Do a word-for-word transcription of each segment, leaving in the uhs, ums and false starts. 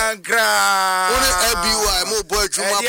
Kumankra. One A B Y mo boy juma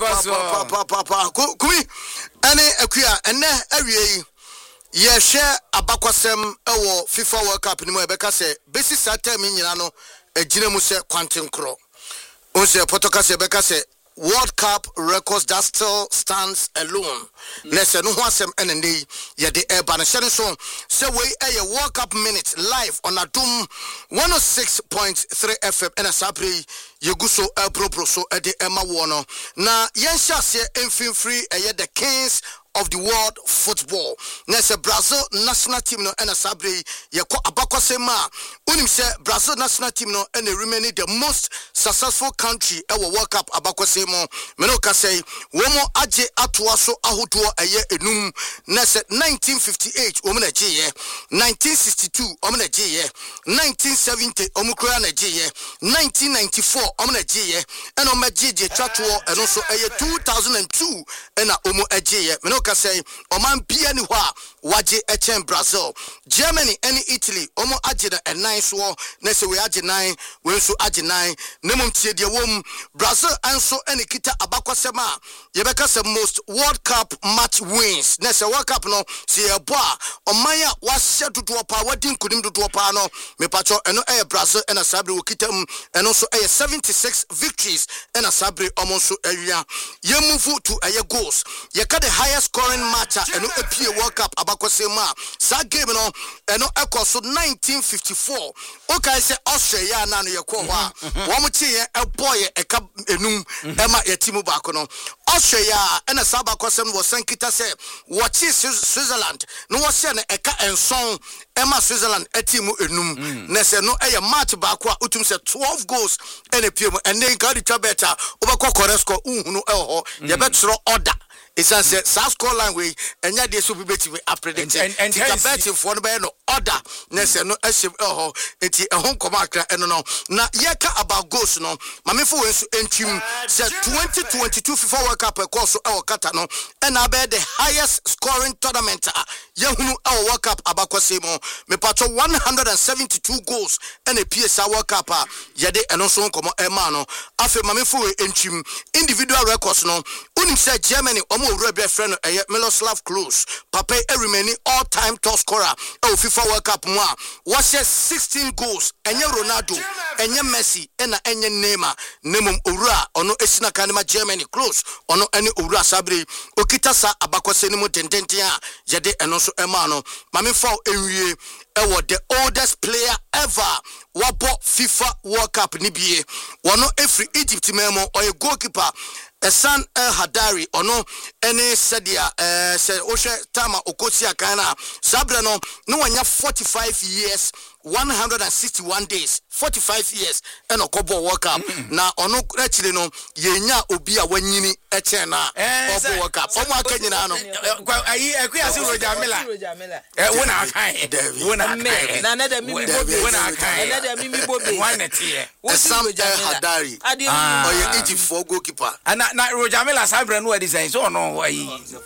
pa pa pa pa. Kumi ane akuya ene awie yi ye hwe abakwasem ewo FIFA World Cup ni mo ebeka se besi sata mi nyina no agina mu se kwanten kro. On se potoka se ebeka se World Cup records that still stands alone. Let's say no one sem ene ye de e ba na hye so say we a World Cup minute live on Adum one oh six point three F M and asapre yeguso e propro so e de ema wo no na yen hyase enfin free e the kings of the world football. Nese Brazil national team no ena sabre yeko abakwasema unim se Brazil national team no ena remain the most successful country e wo World Cup abakwasemo meno ka say womo age atoa so ahodo eye enum nese nineteen fifty-eight womo na gye nineteen sixty-two womo na gye nineteen seventy womo kura na gye nineteen ninety-four womo na gye ena womo gye gye twatwo eno so eye two thousand two ena womo agye meno ka say oman bia ni ho a waje echen Brazil Germany and Italy omo age na nine so na say we age nine we so age nine nemum tie de wom Brazil anso ene kita abakwasema ye beka say most World Cup match wins na say World Cup no say e bo a oman ya wa hye dodo pa wadi nkunim dodo pa no me pacho eno e Brazil ena sabre wokitam eno so e seventy-six victories ena sabre omo so awia ye move to aye goals ye ka the highest scoring match eno epie World Cup abakwasema sa game no eno ekoso nineteen fifty-four okay say Australia na no ye ko ho a wo mo tie ye eboye eka enum ema ye timu ba ko no Australia ena sa abakwasem wo sankita say watch Switzerland no wo se na eka enson ema Switzerland etimu enum na se no eye match ba ko a utum say twelve goals ena pie mu ene ka di tabeta obekọ corresco uhunu e ho ye betro order. It's a South score line way, and yet they should be better with a prediction. And and betting for the order. Nessa no issue. Oh, it's a home command and no. Now, yeka about goals no. Mammy for us in team said twenty twenty-two FIFA World Cup course our Catano, and I bet the highest scoring tournament. Yahoo our World Cup abakwasemo. Me patro one hundred seventy-two goals and a P S A World Cup. Yade and also come Emano. After Mammy for in team individual records no. Unim said Germany. Rebel friend Miroslav Klose Papa remaining all-time top scorer of FIFA World Cup moi was sixteen goals enye Ronaldo enye Messi ena enye Neymar nemum owura ono esina kanema Germany Klose ono ene owura sabre okita sa abakwase ni mo tententen a yede eno so ema no mame fa enwie ewo the oldest player ever wabo FIFA World Cup ni bie wono every Egypt memo or a goalkeeper Esan El Hadari ono ene sedia eh se ohwe tama okosi akana sabre no no wanya forty-five years one hundred sixty-one days forty-five years eno kobo World Cup na ono rechire no yenya obi a wanyini eche na obo World Cup omo akanyina no ayi akuya se Rojamila eh wona akan wona akan na na da mimi bobe wona akan na da mimi bobe one tie Esan El Hadari oye Egypt for goalkeeper na na Rojamila sabre no design so no ayi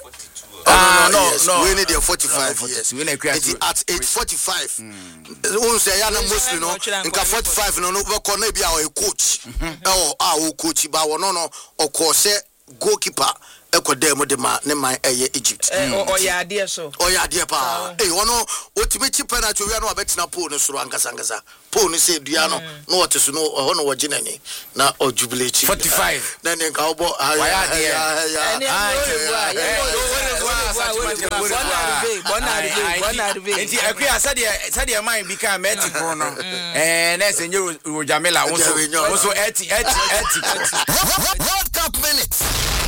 Ah, no, yes. no, we need the forty-five uh, years. At age forty-five, we say ya na mostly no. Inka forty-five no no we call na bia o coach. Oh, ah, o coach ba wo no no o course goalkeeper ekodem de ma ne man eye Egypt. O ya ade so. O ya ade pa. Eh, wono otibeti penalty we na obetina pole no soro angasa angasa. Pole say dua no no what so no ho no woginani na o jubilate. forty-five. Na ne nka obo ya ya. Enti akuya sadia sadia man bi ka meti pro no eh na se nyo Rojamila wonso wonso eighty eighty eighty World Cup minutes.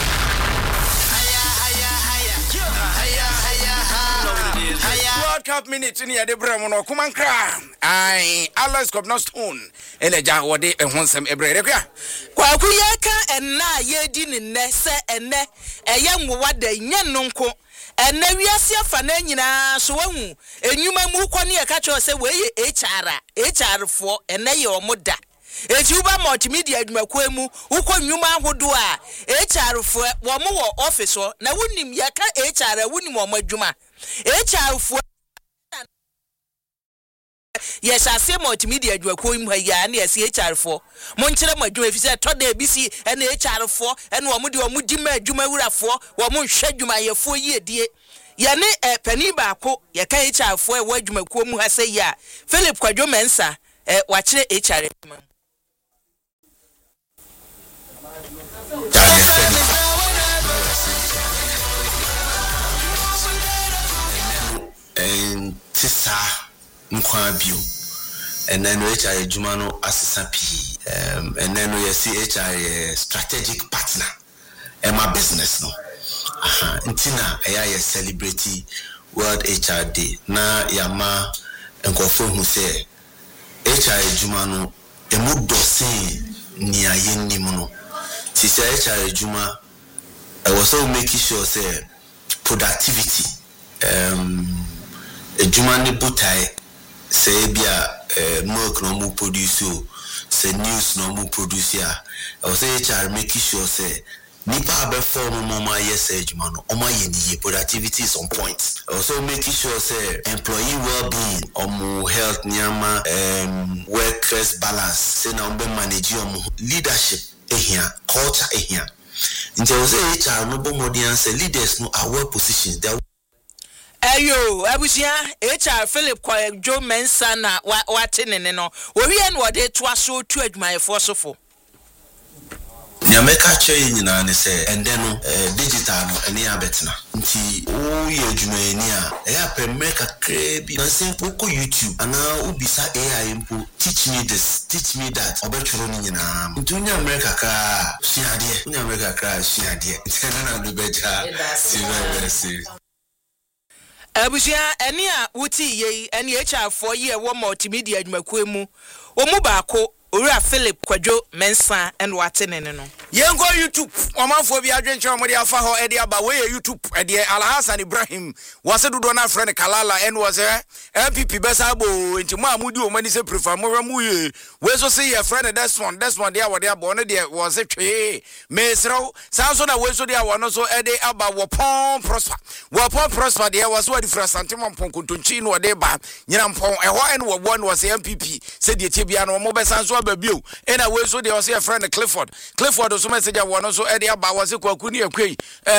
World Cup minutes ni ade bra no kumankra ai Alex Cobnostone eleja wode ehonsem ebrere kwa kwa kuyeka enna yedi ne nne se enne eye nwowa da nya nonko enne wiase afa na nyina so wahu enyuma mu kɔ ne ye ka cho se we H R H R fo enne ye omoda Ejuba multimedia adwumakwa mu ukọ nnwuma ahodo a H R fo wo mo wo office ho na wonim yaka H R wonim wo madwuma H R fo yes ase multimedia adwako im ha ya na ese H R four mo nkyere mo adwuma fi se to da B C e na H R four e na wo de wo di ma adwuma wurafo wo mo hwe adwuma yefo yiedie ya ne eh, pani baako ya ka H R four e wo adwuma ko mu ha se ya Philip Kwadwo Mensa eh, wa kire H R and tisa nkwa bio and then H R Jumano assistant P um and then we see H R strategic partner and my business no aha ntina eya ye celebrity World H R Day na yama nkofo hu se H R Jumano emu dosin ni ayenni mu no ti se H R Juma I was also making sure say productivity um Ejumani butai say bia milk no mu produce o say news no mu produce ya I was say H R making sure say nipa abefo mo ma yes ejuma no o ma ye ni productivity is on point. Also making sure say employee well-being omo health nyama um workers balance say na be manage omo leadership ehia culture ehia nti I was say H R no bo modern say leaders no are well positioned. Ayo abusia H R Philip Kwadwo Mensa na wate nene no wo wie no de to aso tu adwumayefo sofo Nyameka che nyina ne se ende no digital no ene abetena nti o ye adwumayeni a e apemeka krebi na simple ko YouTube ana ubisa A I mpo teach me this teach me that obetworo ni nyina nti nyameka ka siade nyameka ka siade ntena na do beja si very serious. Abusia eni a wuti ye eni H R four ye wo multimedia adwumakuo mu wo mu baako Owura Philip Kwadwo Mensa and watenene no yengo YouTube omanfo bi adwenche omode afa ho e de aba we YouTube e de Alhassan Ibrahim wase dodo na friend Kalala en was M P P besa bo enti mo amudi o mani se prefer mo hwemu ye we so say your friend this one this one there what there bo no there was twe mesro sanso na we so there wono so e de aba wo pon prosper wo pon prosper there was what different santimo pon kontonchi no de ba nyina pon e ho en wo bo no was M P P se de tie bia no mo be sanso ababio e na we so there was your friend Clifford Clifford so message wono so e de aba was kwaku ni akwei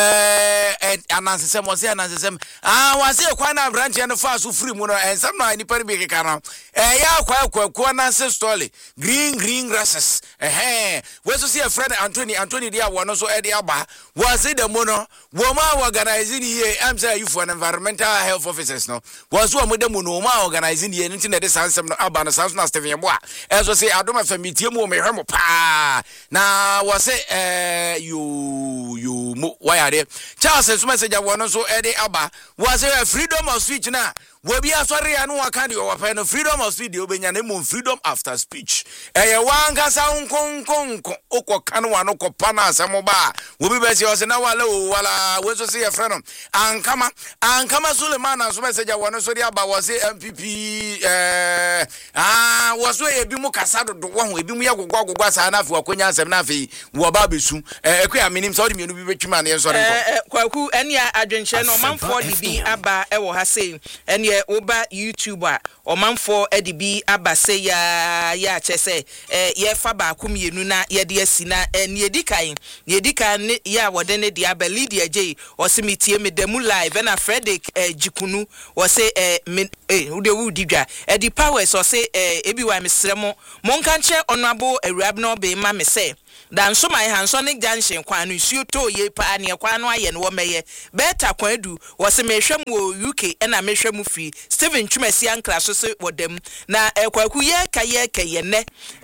eh anansesem was anansesem ah was e kwa na branch no fa so free mu no ensam no ani pare bi keka no eh ya kwa kwaku na se story green green grasses eh we so see a friend Anthony Anthony dia wono so e de aba was e de mu no wo ma organizing here am say you for environmental health officers no was wo mo de mu no ma organizing here nti na de sansem no aba no sanso na Stephen Yeboa e so say adoma famitie mu me hwemo pa na was eh you you why are they Charles so message wono so e de aba was a freedom of speech na we be asori anu aka de o pa no freedom of speech de obenya na mo freedom after speech eh wanga sa nkonkonko okoka no wano kopa na asemo ba we be be se o se na wala o wala we so se your friend ankama ankama Suleiman so message wono so de aba was M P P eh ah was so e bi mu kasa do wo ho e bi mu ye gogwa gogwa sa na afi akonya asem na afi wo ba besu eh ekwa aminim so de mienu bi betwima na ye so de eh kwaku eni adwenche no manfo de bi aba e wo ha sei eni oba YouTube a omanfo edi bi abase ya ya chese eh ye fa ba akum yenu na ye de asina eni edikan ye edikan ya wode ne dia ba Lydia J osimitie me demu live na Frederick eh, Jikunu wose eh eh ude wudi dwa edi powers wose eh ebi wa mesremo monka nche onabo awurab no be ma me se dan so my Hansonic Junction kwanu isuo to ye pa ne kwanu aye ne wo meye beta kwadu wose mehwem wo U K na mehwem fi Steven Chumasi ankra so se wodam na ekwaku ye ka ye ka ye ne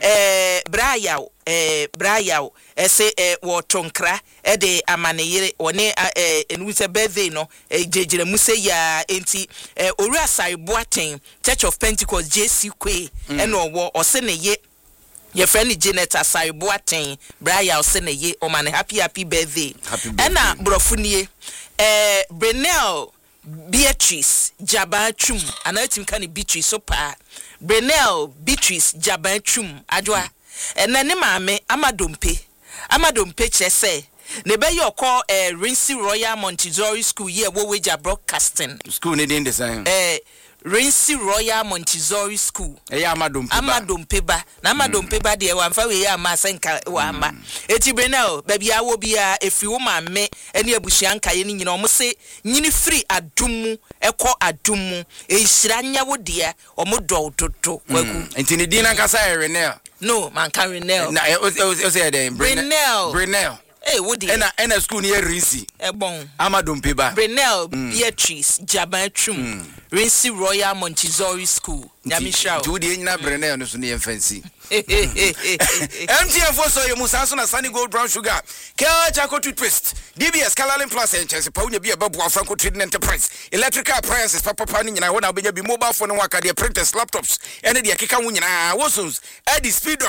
eh brayaw eh brayaw ese eh wo tonkra e de amaneyire one eh enuse birthday no ejejire mu se ya enti eh Owura Saiboaten Church of Pentecost J C Kwe e no wo ose ne ye your friend Janet Saiboaten Braya osene ye o man happy happy birthday ena brofunie eh Brenel Beatrice Jabachum anatim kan Beatrice so pa Brenel Beatrice Jabachum adwa ena ne maame Amadompe Amadompe chese ne be your call eh Rinsi Royal Montessori School here wo weja broadcasting school ne den design eh Rensi Royal Montessori School. Eya Amadom Peba. Amadom Peba. Na Amadom Peba de wan fa we ya ma senka wa ma. Eti Brenel, baby awo bia efi wo ma me ene abusua nkaye ni nyina omo se nyini free adumu ekọ adumu ehira nya wo de omo do toto kwaku. Enti ne din ankasa Renel. No, man can Renel. Na o say dem Brenel. Brenel. Eh, what the? Ena ena school near Rinsi. Eh bon. Amadom Peba. Brenel Beatrice Jabanchum. Rinsi Royal Montessori School. Nyamisha. Tu di nyina Brenel no so ne fancy. M T N for so you musanso na Sunny Gold Brown Sugar. Kel Chaco toothpaste. D B S Calalin Plus and Chelsea Paunya be a babu Franco Trading Enterprise. Electrical appliances papa pani nyina wona be mobile phone waka de printers laptops. Ene de keka wo nyina wosuns. Eddie speed